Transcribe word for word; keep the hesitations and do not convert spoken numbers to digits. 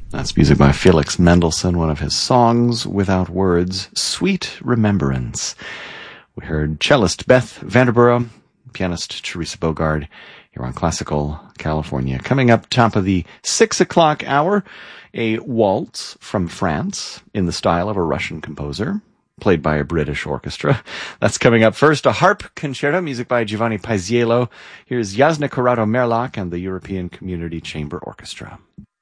That's music by Felix Mendelssohn, one of his songs without words, Sweet Remembrance. We heard cellist Beth Vanderborough, pianist Teresa Bogard, here on Classical California. Coming up top of the six o'clock hour, a waltz from France in the style of a Russian composer, played by a British orchestra. That's coming up first. A harp concerto, music by Giovanni Paisiello. Here's Jasna Corrado Merlach and the European Community Chamber Orchestra.